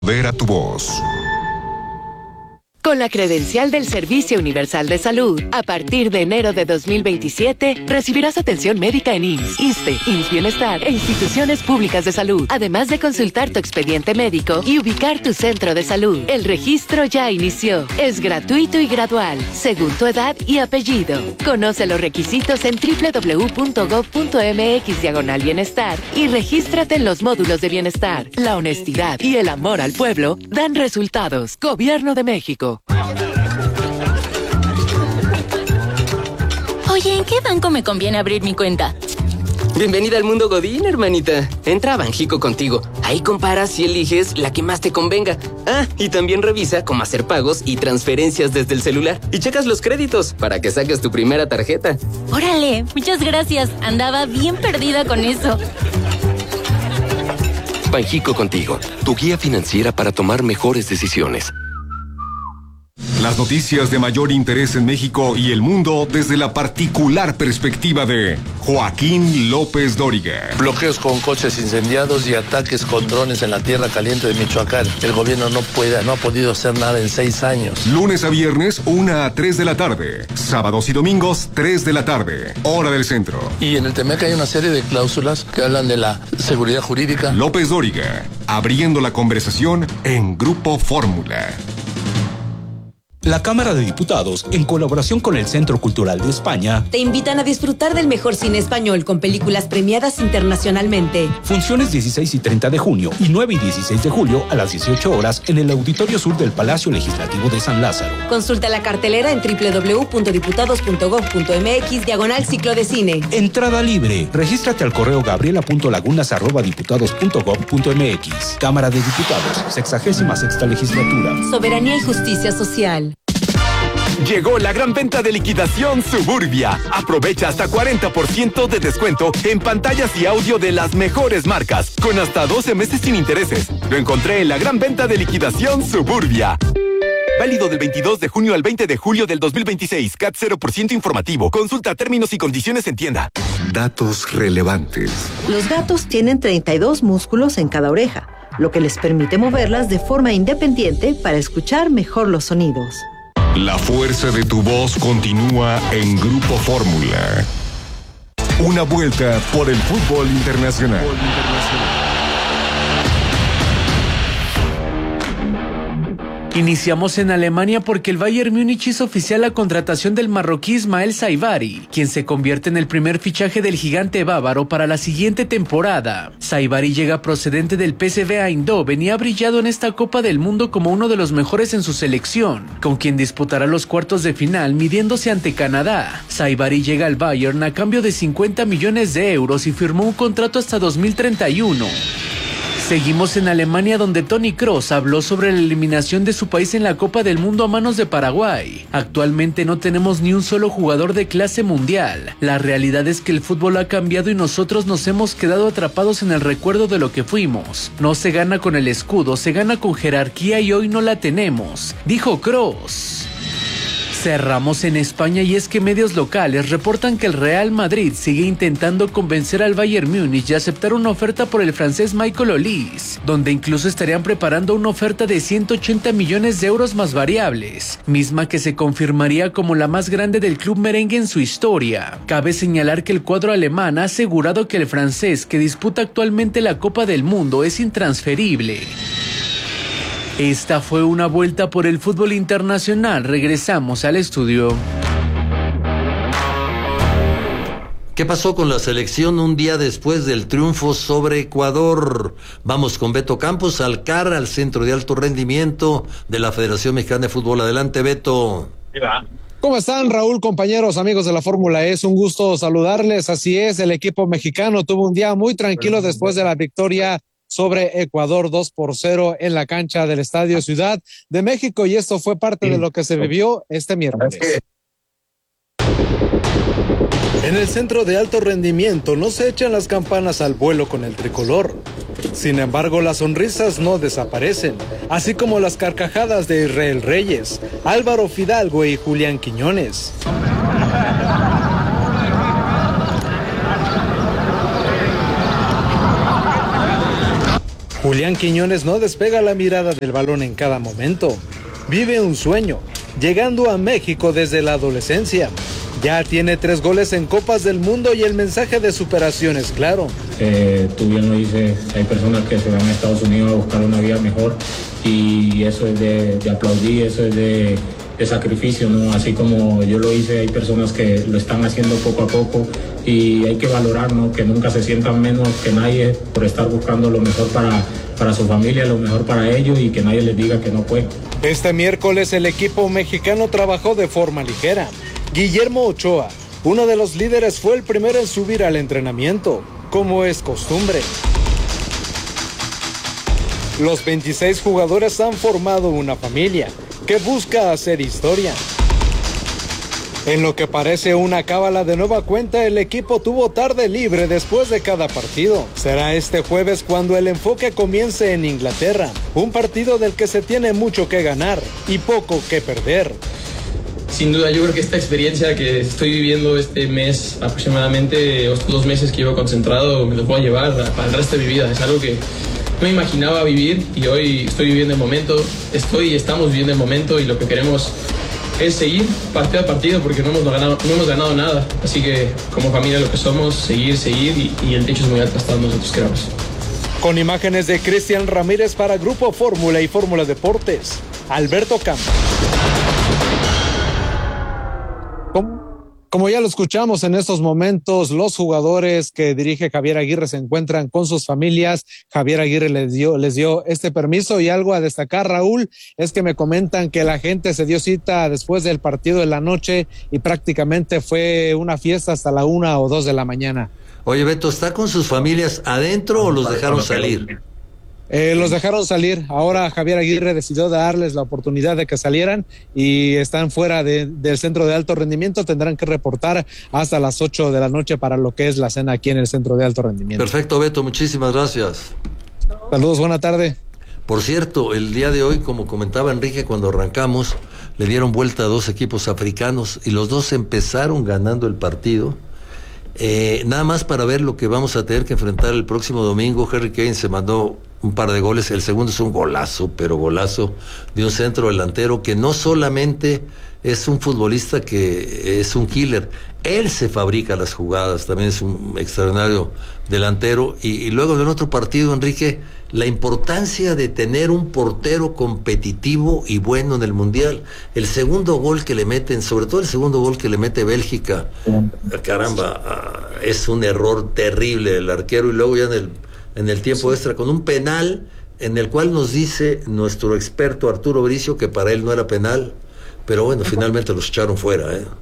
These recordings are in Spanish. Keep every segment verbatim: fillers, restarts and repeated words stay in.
Ver a tu voz. Con la credencial del Servicio Universal de Salud, a partir de enero de dos mil veintisiete, recibirás atención médica en I M S S, ISSSTE, I M S S Bienestar e instituciones públicas de salud, además de consultar tu expediente médico y ubicar tu centro de salud. El registro ya inició. Es gratuito y gradual, según tu edad y apellido. Conoce los requisitos en doble u doble u doble u punto gob punto eme equis diagonal bienestar y regístrate en los módulos de bienestar. La honestidad y el amor al pueblo dan resultados. Gobierno de México. Oye, ¿en qué banco me conviene abrir mi cuenta? Bienvenida al mundo Godín, hermanita. Entra a Banjico contigo. Ahí comparas y eliges la que más te convenga. Ah, y también revisa cómo hacer pagos y transferencias desde el celular. Y checas los créditos para que saques tu primera tarjeta. Órale, muchas gracias. Andaba bien perdida con eso. Banjico contigo, tu guía financiera para tomar mejores decisiones. Las noticias de mayor interés en México y el mundo desde la particular perspectiva de Joaquín López Dóriga. Bloqueos con coches incendiados y ataques con drones en la tierra caliente de Michoacán. El gobierno no puede, no ha podido hacer nada en seis años. Lunes a viernes, una a tres de la tarde. Sábados y domingos, tres de la tarde. Hora del centro. Y en el Temec hay una serie de cláusulas que hablan de la seguridad jurídica. López Dóriga, abriendo la conversación en Grupo Fórmula. La Cámara de Diputados, en colaboración con el Centro Cultural de España, te invitan a disfrutar del mejor cine español con películas premiadas internacionalmente. Funciones dieciséis y treinta de junio y nueve y dieciséis de julio a las dieciocho horas en el Auditorio Sur del Palacio Legislativo de San Lázaro. Consulta la cartelera en doble u doble u doble u punto diputados punto gob punto eme equis diagonal ciclo de cine. Entrada libre. Regístrate al correo gabriela punto lagunas arroba diputados punto gob punto eme equis. Cámara de Diputados, sexagésima sexta legislatura. Soberanía y justicia social. Llegó la gran venta de liquidación Suburbia. Aprovecha hasta cuarenta por ciento de descuento en pantallas y audio de las mejores marcas, con hasta doce meses sin intereses. Lo encontré en la gran venta de liquidación Suburbia. Válido del veintidós de junio al veinte de julio del dos mil veintiséis. C A T cero por ciento informativo. Consulta términos y condiciones en tienda. Datos relevantes. Los gatos tienen treinta y dos músculos en cada oreja, lo que les permite moverlas de forma independiente para escuchar mejor los sonidos. La fuerza de tu voz continúa en Grupo Fórmula. Una vuelta por el fútbol internacional. Iniciamos en Alemania porque el Bayern Múnich hizo oficial la contratación del marroquí Ismael Saibari, quien se convierte en el primer fichaje del gigante bávaro para la siguiente temporada. Saibari llega procedente del P S V Eindhoven y ha brillado en esta Copa del Mundo como uno de los mejores en su selección, con quien disputará los cuartos de final midiéndose ante Canadá. Saibari llega al Bayern a cambio de cincuenta millones de euros y firmó un contrato hasta dos mil treinta y uno. Seguimos en Alemania, donde Toni Kroos habló sobre la eliminación de su país en la Copa del Mundo a manos de Paraguay. Actualmente no tenemos ni un solo jugador de clase mundial. La realidad es que el fútbol ha cambiado y nosotros nos hemos quedado atrapados en el recuerdo de lo que fuimos. No se gana con el escudo, se gana con jerarquía y hoy no la tenemos, dijo Kroos. Cerramos en España y es que medios locales reportan que el Real Madrid sigue intentando convencer al Bayern Múnich de aceptar una oferta por el francés Michael Olise, donde incluso estarían preparando una oferta de ciento ochenta millones de euros más variables, misma que se confirmaría como la más grande del club merengue en su historia. Cabe señalar que el cuadro alemán ha asegurado que el francés, que disputa actualmente la Copa del Mundo, es intransferible. Esta fue una vuelta por el fútbol internacional. Regresamos al estudio. ¿Qué pasó con la selección un día después del triunfo sobre Ecuador? Vamos con Beto Campos, al C A R, al Centro de Alto Rendimiento de la Federación Mexicana de Fútbol. Adelante, Beto. ¿Cómo están, Raúl, compañeros, amigos de la Fórmula E? Es un gusto saludarles. Así es, el equipo mexicano tuvo un día muy tranquilo después de la victoria sobre Ecuador dos por cero en la cancha del Estadio Ciudad de México, y esto fue parte de lo que se vivió este miércoles. En el Centro de Alto Rendimiento no se echan las campanas al vuelo con el tricolor. Sin embargo, las sonrisas no desaparecen, así como las carcajadas de Israel Reyes, Álvaro Fidalgo y Julián Quiñones. Julián Quiñones no despega la mirada del balón en cada momento. Vive un sueño, llegando a México desde la adolescencia. Ya tiene tres goles en Copas del Mundo y el mensaje de superación es claro. Eh, tú bien lo dices, hay personas que se van a Estados Unidos a buscar una vida mejor y eso es de, de aplaudir, eso es de, de sacrificio, ¿no? Así como yo lo hice, hay personas que lo están haciendo poco a poco y hay que valorar, ¿no? Que nunca se sientan menos que nadie por estar buscando lo mejor para, para su familia, lo mejor para ellos y que nadie les diga que no puede. Este miércoles el equipo mexicano trabajó de forma ligera. Guillermo Ochoa, uno de los líderes, fue el primero en subir al entrenamiento, como es costumbre. Los veintiséis jugadores han formado una familia que busca hacer historia. En lo que parece una cábala de nueva cuenta, el equipo tuvo tarde libre después de cada partido. Será este jueves cuando el enfoque comience en Inglaterra, un partido del que se tiene mucho que ganar y poco que perder. Sin duda, yo creo que esta experiencia que estoy viviendo este mes, aproximadamente estos dos meses que llevo concentrado, me lo puedo llevar para el resto de mi vida. Es algo que no imaginaba vivir y hoy estoy viviendo el momento, estoy y estamos viviendo el momento y lo que queremos es seguir partido a partido porque no hemos ganado, no hemos ganado nada. Así que como familia lo que somos, seguir, seguir y, y el techo es muy alto hasta donde nosotros queramos. Con imágenes de Cristian Ramírez para Grupo Fórmula y Fórmula Deportes, Alberto Campos. Como ya lo escuchamos en estos momentos, los jugadores que dirige Javier Aguirre se encuentran con sus familias. Javier Aguirre les dio, les dio este permiso y algo a destacar, Raúl, es que me comentan que la gente se dio cita después del partido de la noche y prácticamente fue una fiesta hasta la una o dos de la mañana. Oye, Beto, ¿está con sus familias adentro o los dejaron salir? Eh, los dejaron salir. Ahora Javier Aguirre decidió darles la oportunidad de que salieran y están fuera de, del centro de alto rendimiento. Tendrán que reportar hasta las ocho de la noche para lo que es la cena aquí en el centro de alto rendimiento. Perfecto, Beto, muchísimas gracias. Saludos, buena tarde. Por cierto, el día de hoy, como comentaba Enrique cuando arrancamos, le dieron vuelta a dos equipos africanos y los dos empezaron ganando el partido. Eh, nada más para ver lo que vamos a tener que enfrentar el próximo domingo. Harry Kane se mandó un par de goles, el segundo es un golazo, pero golazo de un centro delantero que no solamente es un futbolista que es un killer, él se fabrica las jugadas, también es un extraordinario delantero. Y, y luego en otro partido, Enrique, la importancia de tener un portero competitivo y bueno en el Mundial. El segundo gol que le meten, sobre todo el segundo gol que le mete Bélgica, caramba, es un error terrible del arquero, y luego ya en el en el tiempo extra con un penal en el cual nos dice nuestro experto Arturo Bricio que para él no era penal, pero bueno, finalmente los echaron fuera, ¿eh?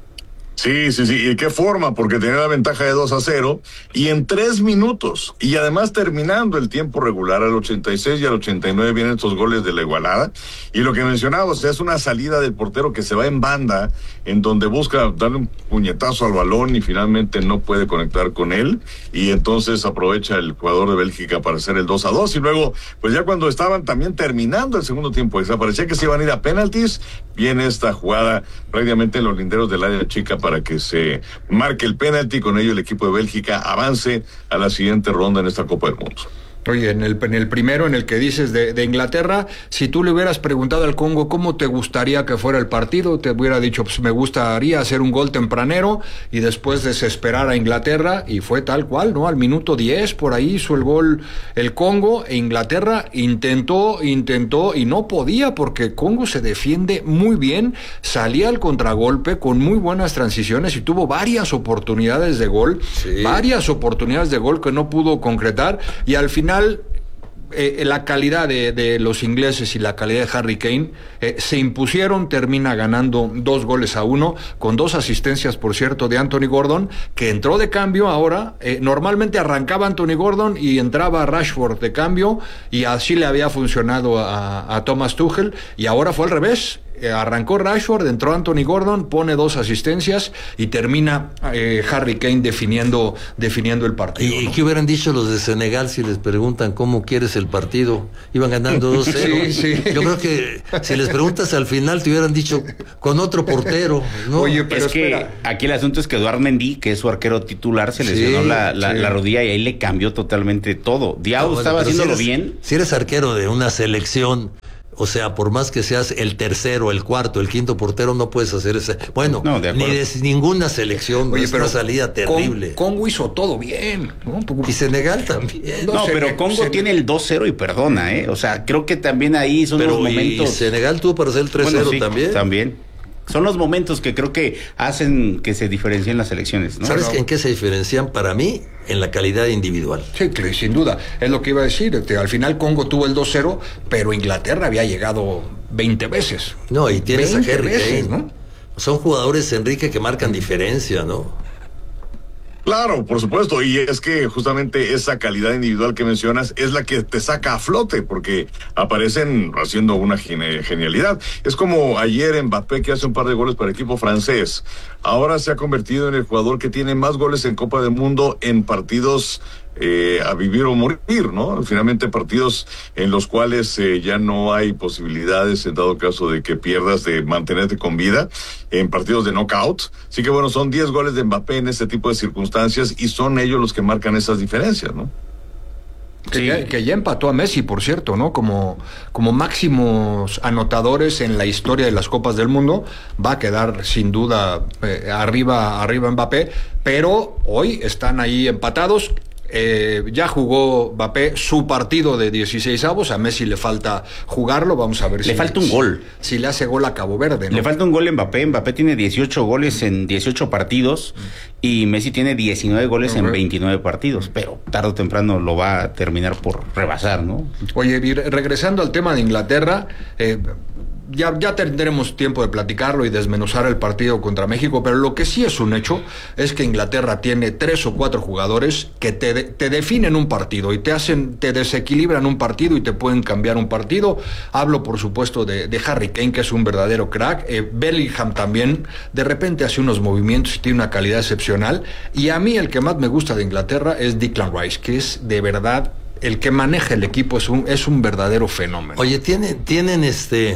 Sí, sí, sí, ¿y qué forma? Porque tenía la ventaja de dos a cero y en tres minutos, y además terminando el tiempo regular al ochenta y seis y al ochenta y nueve vienen estos goles de la igualada, y lo que mencionaba, o sea, es una salida del portero que se va en banda, en donde busca darle un puñetazo al balón y finalmente no puede conectar con él, y entonces aprovecha el jugador de Bélgica para hacer el dos a dos, y luego, pues ya cuando estaban también terminando el segundo tiempo, y parecía que se iban a ir a penaltis, viene esta jugada prácticamente en los linderos del área chica para que se marque el penalti, con ello el equipo de Bélgica avance a la siguiente ronda en esta Copa del Mundo. Oye, en el, en el primero, en el que dices de, de Inglaterra, si tú le hubieras preguntado al Congo cómo te gustaría que fuera el partido, te hubiera dicho, pues me gustaría hacer un gol tempranero y después desesperar a Inglaterra, y fue tal cual, ¿no? Al minuto diez, por ahí hizo el gol el Congo, e Inglaterra intentó, intentó y no podía, porque Congo se defiende muy bien, salía al contragolpe con muy buenas transiciones y tuvo varias oportunidades de gol, sí. varias oportunidades de gol que no pudo concretar, y al final Eh, la calidad de, de los ingleses y la calidad de Harry Kane eh, se impusieron, termina ganando dos goles a uno, con dos asistencias, por cierto, de Anthony Gordon, que entró de cambio ahora. Eh, normalmente arrancaba Anthony Gordon y entraba Rashford de cambio, y así le había funcionado a, a Thomas Tuchel, y ahora fue al revés. eh, arrancó Rashford, entró Anthony Gordon, pone dos asistencias y termina eh, Harry Kane definiendo, definiendo el partido. ¿Y ¿no? qué hubieran dicho los de Senegal si les preguntan cómo quieres el partido? Iban ganando dos cero. Sí, sí. Yo creo que si les preguntas al final te hubieran dicho con otro portero, ¿no? Oye, pero es que espera. aquí el asunto es que Eduard Mendy, que es su arquero titular, se lesionó Sí, la, la, sí. la rodilla y ahí le cambió totalmente todo. Diao No, estaba pero si haciéndolo eres- bien. Si eres arquero de una selección, o sea, por más que seas el tercero, el cuarto, el quinto portero, no puedes hacer ese. Bueno, No, de ni acuerdo. de ninguna selección. Oye, es pero una salida terrible. Con- Congo hizo todo bien, ¿no? Y Senegal también. No, se- pero Congo se- tiene el dos cero y perdona, ¿eh? O sea, creo que también ahí son Pero los y momentos. Senegal tuvo para hacer el tres cero Bueno, sí, también. También. Son los momentos que creo que hacen que se diferencien las elecciones, ¿no? ¿Sabes Pero- en qué se diferencian para mí? En la calidad individual. Sí, que sin duda, es lo que iba a decir. Este, al final Congo tuvo el dos cero, pero Inglaterra había llegado veinte veces. No, y tienes a veinte Harry veces, Kane, ¿no? Son jugadores, Enrique, que marcan diferencia, ¿no? Claro, por supuesto, y es que justamente esa calidad individual que mencionas es la que te saca a flote, porque aparecen haciendo una gene- genialidad. Es como ayer Mbappé, que hace un par de goles para el equipo francés. Ahora se ha convertido en el jugador que tiene más goles en Copa del Mundo en partidos eh, a vivir o morir, ¿no? Finalmente partidos en los cuales eh, ya no hay posibilidades, en dado caso de que pierdas, de mantenerte con vida, en partidos de knockout. Así que bueno, son diez goles de Mbappé en este tipo de circunstancias y son ellos los que marcan esas diferencias, ¿no? Que, Sí. ya, que ya empató a Messi, por cierto, ¿no? Como, como máximos anotadores en la historia de las Copas del Mundo, va a quedar sin duda eh, arriba, arriba Mbappé, pero hoy están ahí empatados. Eh, ya jugó Mbappé su partido de dieciseisavos, a Messi le falta jugarlo, vamos a ver Le si... falta un si- gol. Si le hace gol a Cabo Verde, ¿no? Le falta un gol a Mbappé. Mbappé tiene dieciocho goles en dieciocho partidos y Messi tiene diecinueve goles en Ok. veintinueve partidos, pero tarde o temprano lo va a terminar por rebasar, ¿no? Oye, y re- regresando al tema de Inglaterra, eh, ya, ya tendremos tiempo de platicarlo y desmenuzar el partido contra México, pero lo que sí es un hecho es que Inglaterra tiene tres o cuatro jugadores que te, de- te definen un partido y te hacen, te desequilibran un partido y te pueden cambiar un partido. Hablo, por supuesto, de, de Harry Kane, que es un verdadero crack. Eh, Bellingham también, de repente hace unos movimientos y tiene una calidad excepcional. Y a mí el que más me gusta de Inglaterra es Declan Rice, que es de verdad el que maneja el equipo, es un, es un verdadero fenómeno. Oye, tienen, tienen este.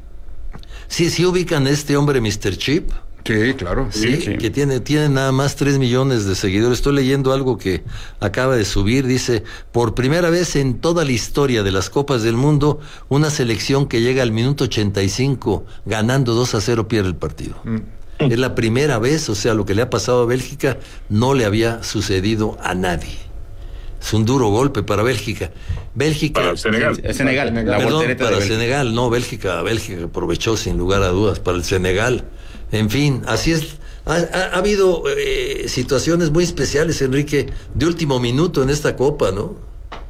Sí, sí ubican a este hombre, mister Chip. Sí, claro. Sí, que tiene, tiene nada más tres millones de seguidores. Estoy leyendo algo que acaba de subir. Dice, por primera vez en toda la historia de las Copas del Mundo, una selección que llega al minuto ochenta y cinco ganando dos a cero pierde el partido. Mm. Es la primera vez, o sea, lo que le ha pasado a Bélgica no le había sucedido a nadie. Es un duro golpe para Bélgica. Bélgica. Para Senegal. Es Senegal, la Perdón, voltereta de para Bélgica. Senegal, no, Bélgica, Bélgica aprovechó sin lugar a dudas para el Senegal. En fin, así es. Ha, ha- ha habido eh, situaciones muy especiales, Enrique, de último minuto en esta Copa, ¿no?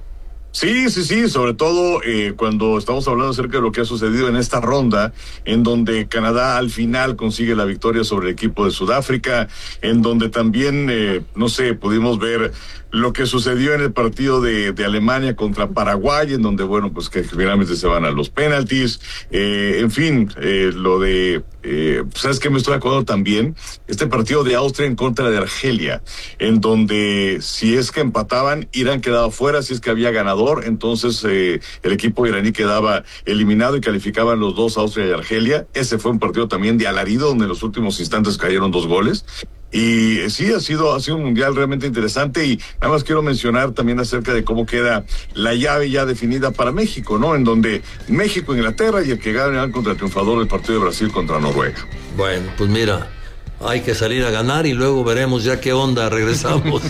Sí, sí, sí, sobre todo eh, cuando estamos hablando acerca de lo que ha sucedido en esta ronda, en donde Canadá al final consigue la victoria sobre el equipo de Sudáfrica, en donde también, eh, no sé, pudimos ver lo que sucedió en el partido de, de Alemania contra Paraguay, en donde, bueno, pues que finalmente se van a los penaltis, eh, en fin, eh, lo de, eh, ¿sabes qué me estoy acordando también? Este partido de Austria en contra de Argelia, en donde si es que empataban, Irán quedaba fuera, si es que había ganador, entonces eh, el equipo iraní quedaba eliminado y calificaban los dos, Austria y Argelia. Ese fue un partido también de alarido, donde en los últimos instantes cayeron dos goles. Y eh, sí, ha sido, ha sido un mundial realmente interesante, y nada más quiero mencionar también acerca de cómo queda la llave ya definida para México, ¿no? En donde México, Inglaterra y el que gane contra el triunfador del partido de Brasil contra Noruega. Bueno, pues mira, hay que salir a ganar y luego veremos ya qué onda, regresamos.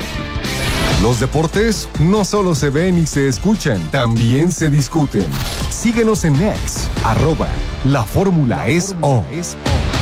Los deportes no solo se ven y se escuchan, también se discuten. Síguenos en X, arroba La Fórmula es O.